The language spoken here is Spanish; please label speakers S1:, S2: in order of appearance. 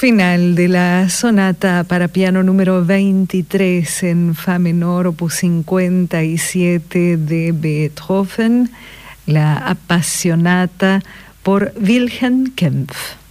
S1: Final de la sonata para piano número 23 en fa menor, opus 57 de Beethoven, la Appassionata por Wilhelm Kempff.